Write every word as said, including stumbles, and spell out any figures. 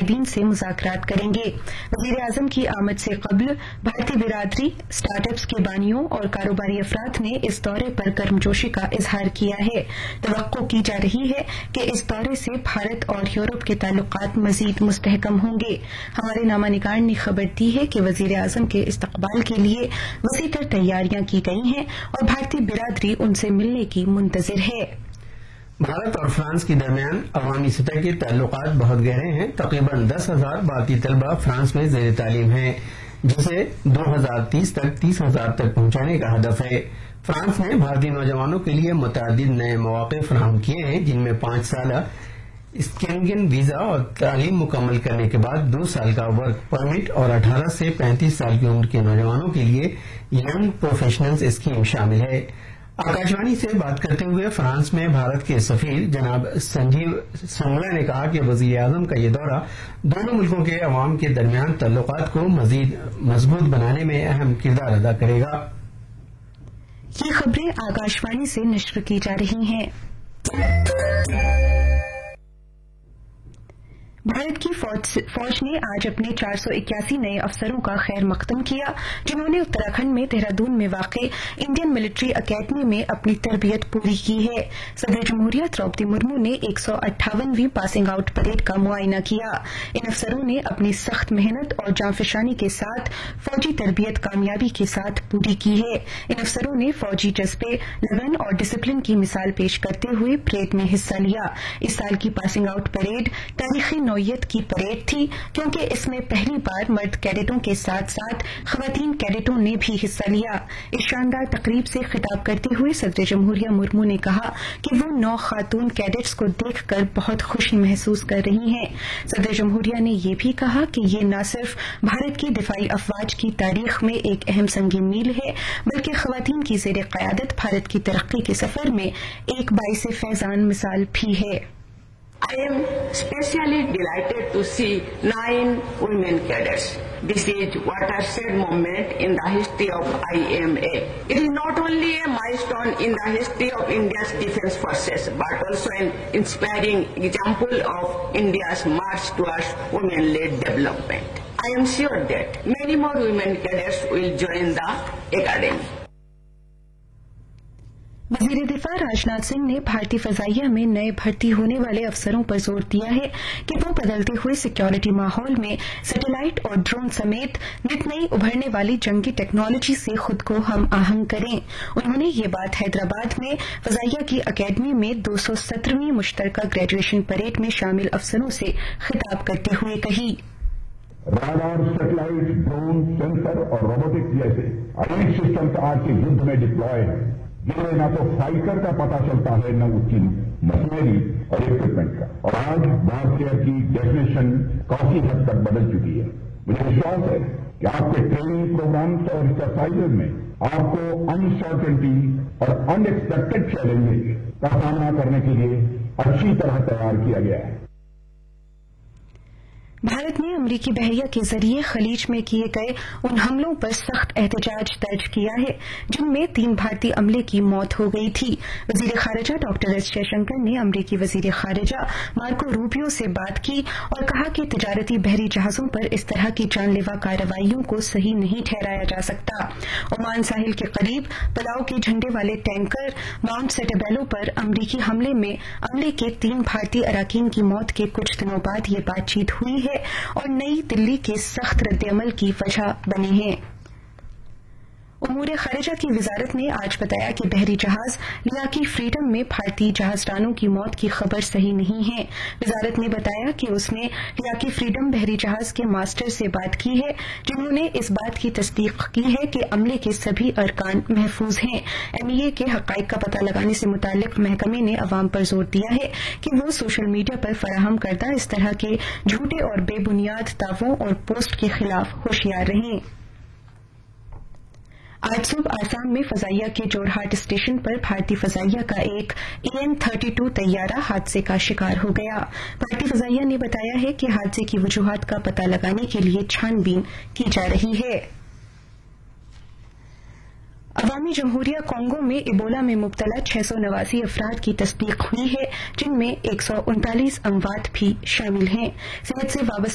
قائدین سے مذاکرات کریں گے۔ وزیر اعظم کی آمد سے قبل بھارتی برادری، اسٹارٹ اپس کے بانیوں اور کاروباری افراد نے اس دورے پر گرمجوشی کا اظہار کیا ہے۔ توقع کی جا رہی ہے کہ اس دورے سے بھارت اور یورپ کے تعلقات مزید مستحکم ہوں گے۔ ہمارے نامہ نگار نے خبر دی ہے کہ وزیر اعظم کے استقبال کے لیے وسیع تر تیاریاں کی گئی ہیں اور بھارتی برادری ان سے ملنے کی منتظر ہے۔ بھارت اور فرانس کے درمیان عوامی سطح کے تعلقات بہت گہرے ہیں۔ تقریباً دس ہزار بھارتی طلبہ فرانس میں زیر تعلیم ہیں، جسے دو ہزار تیس تک تیس ہزار تک پہنچانے کا ہدف ہے۔ فرانس نے بھارتی نوجوانوں کے لیے متعدد نئے مواقع فراہم کیے ہیں، جن میں پانچ سالہ اسکینگن ویزا اور تعلیم مکمل کرنے کے بعد دو سال کا ورک پرمٹ اور اٹھارہ سے پینتیس سال کی عمر کے نوجوانوں کے لیے ینگ پروفیشنلز اسکیم شامل ہے۔ آکاشوانی سے بات کرتے ہوئے فرانس میں بھارت کے سفیر جناب سنجیو سنگلا نے کہا کہ وزیر اعظم کا یہ دورہ دونوں ملکوں کے عوام کے درمیان تعلقات کو مزید مضبوط بنانے میں اہم کردار ادا کرے گا۔ یہ خبریں آکاشوانی سے نشر کی جا رہی ہیں۔ بھارت کی فوج, فوج نے آج اپنے چار سو اکیاسی نئے افسروں کا خیر مقدم کیا، جنہوں نے اتراکھنڈ میں دہرادون میں واقع انڈین ملٹری اکیڈمی میں اپنی تربیت پوری کی ہے۔ صدر جمہوریہ دروپدی مرمو نے ایک سو اٹھاونویں پاسنگ آؤٹ پریڈ کا معائنہ کیا۔ ان افسروں نے اپنی سخت محنت اور جانفشانی کے ساتھ فوجی تربیت کامیابی کے ساتھ پوری کی ہے۔ ان افسروں نے فوجی جذبے، لگن اور ڈسپلن کی مثال پیش کرتے ہوئے پریڈ میں حصہ لیا۔ اس سال کی پاسنگ آؤٹ پریڈ تاریخی نوعیت کی پریڈ تھی، کیونکہ اس میں پہلی بار مرد کیڈٹوں کے ساتھ ساتھ خواتین کیڈٹوں نے بھی حصہ لیا۔ اس شاندار تقریب سے خطاب کرتے ہوئے صدر جمہوریہ مرمو نے کہا کہ وہ نو خاتون کیڈٹس کو دیکھ کر بہت خوشی محسوس کر رہی ہیں۔ صدر جمہوریہ نے یہ بھی کہا کہ یہ نہ صرف بھارت کی دفاعی افواج کی تاریخ میں ایک اہم سنگین میل ہے، بلکہ خواتین کی زیر قیادت بھارت کی ترقی کے سفر میں ایک باعث فیضان مثال بھی ہے۔ I am especially delighted to see nine women cadets. This is watershed moment in the history of I M A. It is not only a milestone in the history of India's defense forces, but also an inspiring example of India's march towards women-led development. I am sure that many more women cadets will join the academy. وزیر دفاع راجناتھ سنگھ نے بھارتی فضائیہ میں نئے بھرتی ہونے والے افسروں پر زور دیا ہے کہ وہ بدلتے ہوئے سیکیورٹی ماحول میں سیٹلائٹ اور ڈرون سمیت نت نئی ابھرنے والی جنگی ٹیکنالوجی سے خود کو ہم آہنگ کریں۔ انہوں نے یہ بات حیدرآباد میں فضائیہ کی اکیڈمی میں دو سو سترہویں مشترکہ گریجویشن پریڈ میں شامل افسروں سے خطاب کرتے ہوئے کہی۔ رادار، سیٹلائٹ، ڈرون، سینسر اور روبوٹکس جیسے انیک سسٹمز آج کے یدھ میں ڈپلوائے ہیں، جن میں نہ تو فائٹر کا پتہ چلتا ہے نہ اس کی مشینری اور اکوپمنٹ کا، اور آج وارفیئر کی ڈیفینیشن کافی حد تک بدل چکی ہے۔ مجھے وشواس ہے کہ آپ کے ٹریننگ پروگرامز اور ایکسرسائزز میں آپ کو انسرٹنٹی اور ان ایکسپیکٹڈ چیلنجز کا سامنا کرنے کے لیے اچھی طرح تیار کیا گیا ہے۔ بھارت نے امریکی بحریہ کے ذریعے خلیج میں کیے گئے ان حملوں پر سخت احتجاج درج کیا ہے جن میں تین بھارتی عملے کی موت ہو گئی تھی۔ وزیر خارجہ ڈاکٹر ایس جے شنکر نے امریکی وزیر خارجہ مارکو روبیو سے بات کی اور کہا کہ تجارتی بحری جہازوں پر اس طرح کی جان لیوا کارروائیوں کو صحیح نہیں ٹھہرایا جا سکتا۔ عمان ساحل کے قریب پلاؤ کے جھنڈے والے ٹینکر ماؤنٹ سیٹابیلو پر امریکی حملے میں عملے کے تین بھارتی اراکین کی موت کے کچھ دنوں بعد یہ بات چیت ہوئی ہے اور نئی دلی کے سخت رد عمل کی وجہ بنے ہیں۔ امور خارجہ کی وزارت نے آج بتایا کہ بحری جہاز لیاقی فریڈم میں بھارتی جہازرانوں کی موت کی خبر صحیح نہیں ہے۔ وزارت نے بتایا کہ اس نے لیاقی فریڈم بحری جہاز کے ماسٹر سے بات کی ہے، جنہوں نے اس بات کی تصدیق کی ہے کہ عملے کے سبھی ارکان محفوظ ہیں۔ ایم ای اے کے حقائق کا پتہ لگانے سے متعلق محکمے نے عوام پر زور دیا ہے کہ وہ سوشل میڈیا پر فراہم کردہ اس طرح کے جھوٹے اور بے بنیاد دعووں اور پوسٹ کے خلاف ہوشیار رہیں۔ آج صبح آسام میں فضائیہ کے جورہاٹ اسٹیشن پر بھارتی فضائیہ کا ایک اے این تھرٹی ٹو طیارہ حادثے کا شکار ہو گیا۔ بھارتی فضائیہ نے بتایا ہے کہ حادثے کی وجوہات کا پتہ لگانے کے لیے چھان بین کی جا رہی ہے۔ عوامی جمہوریہ کانگو میں ایبولا میں مبتلا چھ سو نواسی افراد کی تصدیق ہوئی ہے، جن میں ایک سو انتالیس اموات بھی شامل ہیں۔ صحت سے وابستہ